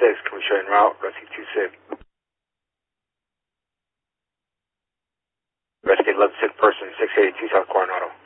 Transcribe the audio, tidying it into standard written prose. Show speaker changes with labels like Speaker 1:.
Speaker 1: can we show you en route? Rescue 26. Rescue 11 sick person, 682 South Coronado.